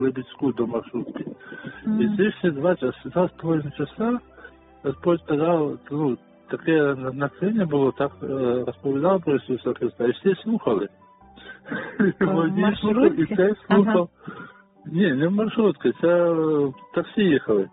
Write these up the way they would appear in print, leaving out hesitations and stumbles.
Лебідську до маршрутки. І ці всі 2,5 часа Господь сказав, ну, таке натхнення було, так розповідав про Ісуса Христа, і всі слухали. Водій слухав, і цей слухав. Ні, не в маршрутці, це таксі їхали.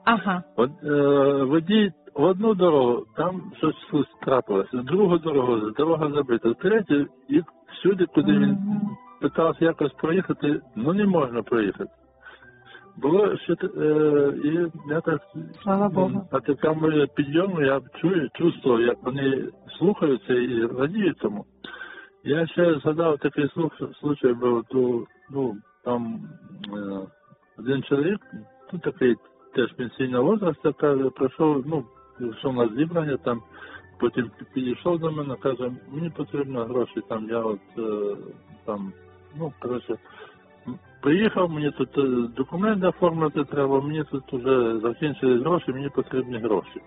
Водій в одну дорогу, там щось трапилося, в другу дорогу, дорога забита, в третю, і всюди, куди він питався якось проїхати, ну не можна проїхати. Було ще, і я так, слава Богу. А такому підйому я чувствував, як вони слухаються і радіють тому. Я ще згадав такий случай був, ну, там один чоловік, тут такий теж пенсійний возраст, каже, пройшов, ну, йшов на зібрання, там, потім підійшов до мене, каже, мені потрібно гроші, там, я от, там, ну, коротше, приїхав, мені тут документи оформити треба, мені тут вже закінчились гроші, мені потрібні гроші.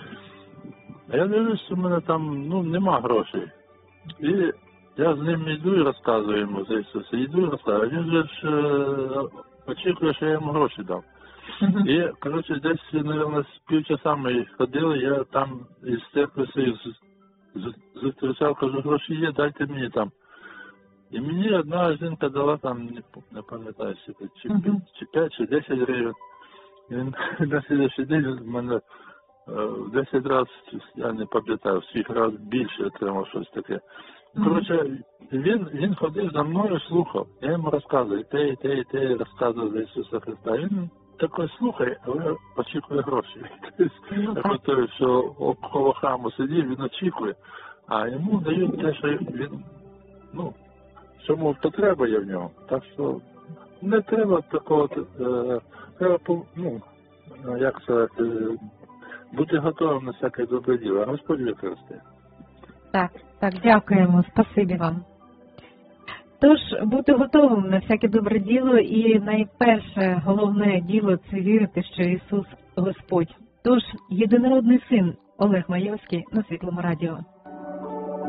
А я дивлюсь, що в мене там, ну, нема грошей. І я з ним йду і розказую йому за Ісуса, йду і розказую. Він же ж очікує, що я йому гроші дав. І, коротше, десь, мабуть, з півчаса ми ходили, я там із церкви своїх зустрічав, кажу, гроші є, дайте мені там. І мені одна жінка дала там, не пам'ятаю, чи 5, чи 10 гривень. І на слідчий день в мене в 10 разів, я не пам'ятаю, всіх разів більше отримав щось таке. Коротше, він ходив за мною, слухав. Я йому розказую, і те, розказував за Ісуса Христа. Він такий слухає, але очікує гроші. Тобто, той, що около храму сидів, він очікує. А йому дають те, що він, ну, чому потреба є в нього. Так що не треба такого, треба, ну, як сказати, бути готовим на всяке добре діло, а Господь використає. Так, дякуємо, спасибі вам. Тож, бути готовим на всяке добре діло і найперше, головне діло – це вірити, що Ісус Господь. Тож, єдинородний син Олег Майовський на Світлому радіо.